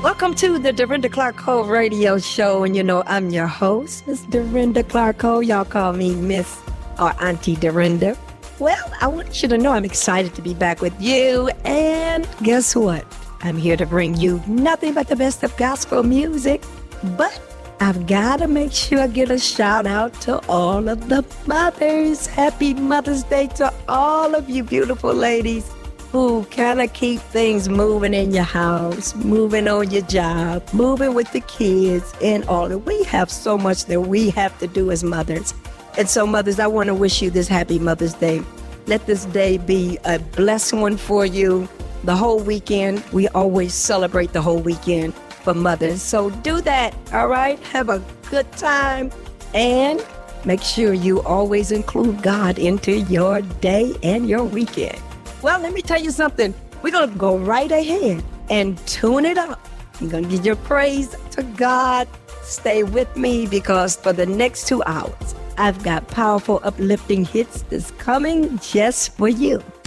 Welcome to the Dorinda Clark Cole radio show. And you know, I'm your host, Miss Dorinda Clark Cole. Y'all call me Miss or Auntie Dorinda. Well, I want you to know I'm excited to be back with you. And guess what? I'm here to bring you nothing but the best of gospel music. But I've got to make sure I get a shout out to all of the mothers. Happy Mother's Day to all of you beautiful ladies who kind of keep things moving in your house, moving on your job, moving with the kids and all that. We have so much that we have to do as mothers. And so, mothers, I want to wish you this happy Mother's Day. Let this day be a blessed one for you. The whole weekend, we always celebrate the whole weekend for mothers. So do that, all right? Have a good time. And make sure you always include God into your day and your weekend. Well, let me tell you something. We're going to go right ahead and tune it up. I'm going to give your praise to God. Stay with me because for the next 2 hours, I've got powerful, uplifting hits that's coming just for you.